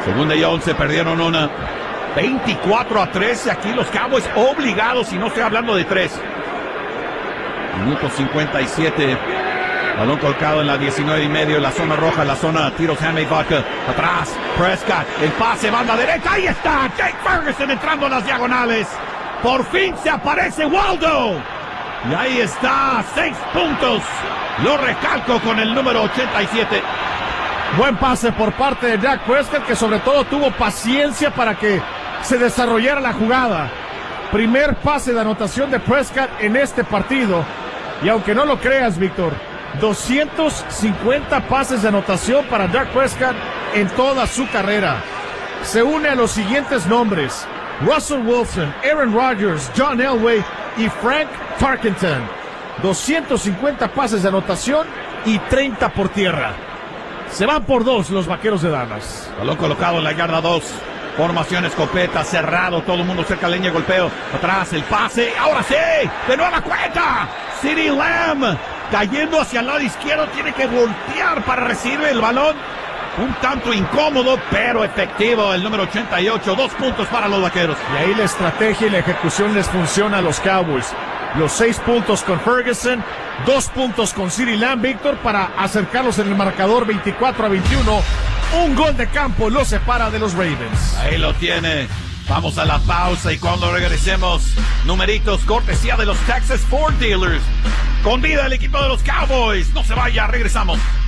Segunda y 11, perdieron una. 24-13, aquí los Cowboys obligados, y no estoy hablando de 3. Minuto 57. Balón colocado en la 19 y medio, la zona roja, la zona tiros Handmade Vodka. Atrás, Prescott, el pase, banda derecha, ahí está, Jake Ferguson entrando a las diagonales. Por fin se aparece Waldo. Y ahí está, 6 puntos. Lo recalco con el número 87. Buen pase por parte de Dak Prescott, que sobre todo tuvo paciencia para que se desarrollara la jugada. Primer pase de anotación de Prescott en este partido. Y aunque no lo creas, Víctor, 250 pases de anotación para Dak Prescott en toda su carrera. Se une a los siguientes nombres: Russell Wilson, Aaron Rodgers, John Elway y Frank Tarkenton. 250 pases de anotación y 30 por tierra. Se van por 2 los Vaqueros de Dallas. Balón colocado en la yarda 2. Formación escopeta, cerrado, todo el mundo cerca de la línea de golpeo. Atrás el pase, ahora sí, de nueva cuenta. CeeDee Lamb cayendo hacia el lado izquierdo, tiene que voltear para recibir el balón. Un tanto incómodo, pero efectivo, el número 88, 2 puntos para los Vaqueros. Y ahí la estrategia y la ejecución les funciona a los Cowboys. Los 6 puntos con Ferguson, 2 puntos con CeeDee Lamb, Víctor, para acercarlos en el marcador 24-21. Un gol de campo los separa de los Ravens. Ahí lo tiene. Vamos a la pausa y cuando regresemos, numeritos cortesía de los Texas Ford Dealers. Con vida el equipo de los Cowboys. No se vaya, regresamos.